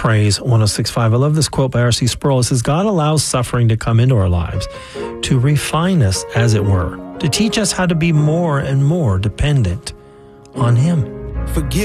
Praise 106.5. I love this quote by R.C. Sproul. It says, God allows suffering to come into our lives to refine us, as it were, to teach us how to be more and more dependent on Him. Forgive